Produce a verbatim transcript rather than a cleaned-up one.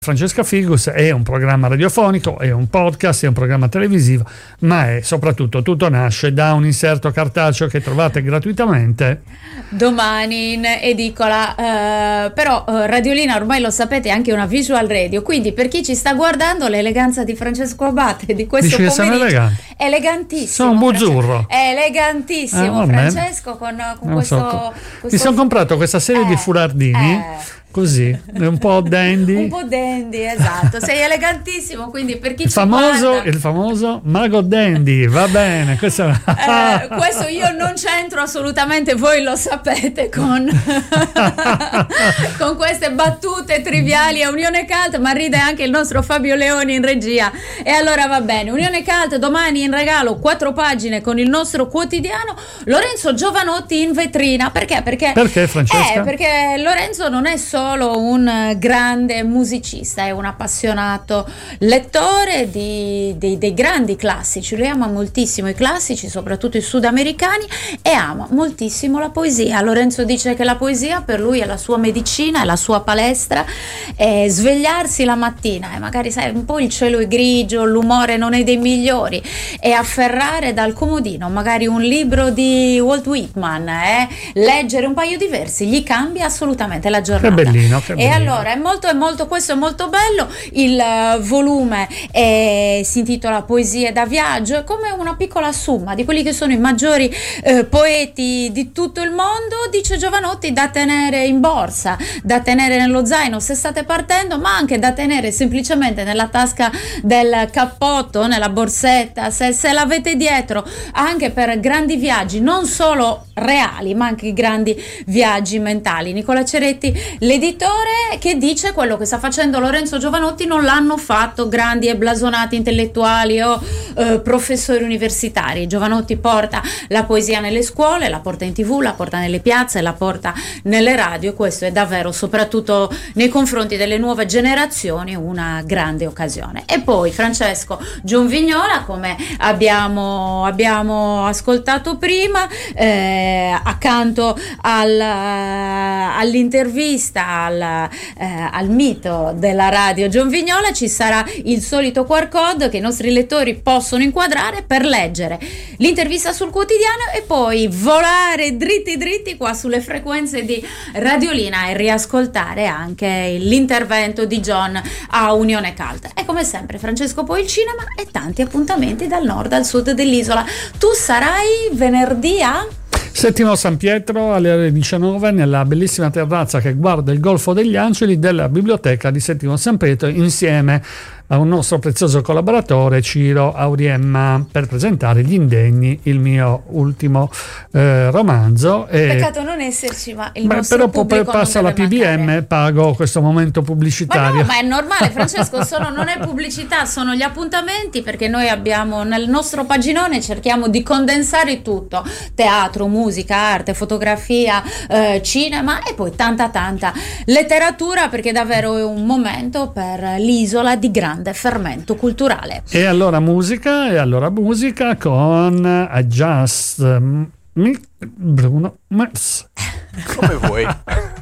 Francesca Figus è un programma radiofonico, è un podcast, è un programma televisivo, ma è soprattutto, tutto nasce da un inserto cartaceo che trovate gratuitamente domani in edicola, eh, però eh, Radiolina ormai lo sapete è anche una visual radio, quindi per chi ci sta guardando l'eleganza di Francesco Abate di questo Dici pomeriggio che sono elegantissimo, sono un buzzurro, è elegantissimo, eh, Francesco con, con questo, so. questo mi sono comprato questa serie eh, di foulardini eh. Così, è un po' dandy. Un po' dandy, esatto. Sei elegantissimo, quindi per chi il ci famoso, guarda... il famoso mago dandy, va bene. Questo, eh, questo io non c'entro assolutamente, voi lo sapete, con, con queste battute triviali a Unione Cult, ma ride anche il nostro Fabio Leoni in regia. E allora va bene, Unione Cult domani in regalo quattro pagine con il nostro quotidiano. Lorenzo Giovanotti in vetrina, perché? Perché, perché Francesca? Eh, perché Lorenzo non è solo solo un grande musicista, è un appassionato lettore di, di, dei grandi classici, lui ama moltissimo i classici, soprattutto i sudamericani, e ama moltissimo la poesia. Lorenzo dice che la poesia per lui è la sua medicina, è la sua palestra, è svegliarsi la mattina e magari sai un po' il cielo è grigio, l'umore non è dei migliori, e afferrare dal comodino magari un libro di Walt Whitman, eh? leggere un paio di versi gli cambia assolutamente la giornata. Bellino, che e bellino. allora è molto, è molto, questo è molto bello. Il uh, volume è, si intitola Poesie da viaggio, è come una piccola somma di quelli che sono i maggiori eh, poeti di tutto il mondo, dice Giovanotti, da tenere in borsa, da tenere nello zaino se state partendo, ma anche da tenere semplicemente nella tasca del cappotto, nella borsetta, se, se l'avete dietro, anche per grandi viaggi, non solo reali ma anche grandi viaggi mentali. Nicola Ceretti, l'editore, che dice quello che sta facendo Lorenzo Giovanotti non l'hanno fatto grandi e blasonati intellettuali o eh, professori universitari. Giovanotti porta la poesia nelle scuole, la porta in tv, la porta nelle piazze, la porta nelle radio, e questo è davvero, soprattutto nei confronti delle nuove generazioni, una grande occasione. E poi Francesco Giunvignola, come abbiamo, abbiamo ascoltato prima, eh, accanto al, all'intervista Al, eh, al mito della radio Giunvignola ci sarà il solito Q R code che i nostri lettori possono inquadrare per leggere l'intervista sul quotidiano e poi volare dritti dritti qua sulle frequenze di Radiolina e riascoltare anche l'intervento di John a Unione Cult. E come sempre Francesco, poi il cinema e tanti appuntamenti dal nord al sud dell'isola. Tu sarai venerdì a Settimo San Pietro alle ore diciannove nella bellissima terrazza che guarda il Golfo degli Angeli della biblioteca di Settimo San Pietro, insieme a un nostro prezioso collaboratore, Ciro Auriemma, per presentare Gli Indegni, il mio ultimo eh, romanzo. E peccato non esserci, ma il beh, nostro però pubblico passa la P B M e pago questo momento pubblicitario. Ma no, ma è normale, Francesco, sono, non è pubblicità, sono gli appuntamenti, perché noi abbiamo nel nostro paginone, cerchiamo di condensare tutto: teatro, musica, arte, fotografia, eh, cinema e poi tanta tanta letteratura, perché davvero è un momento per l'isola di grande fermento culturale. E allora musica, e allora musica con I Just Me, Bruno Mars. Come vuoi.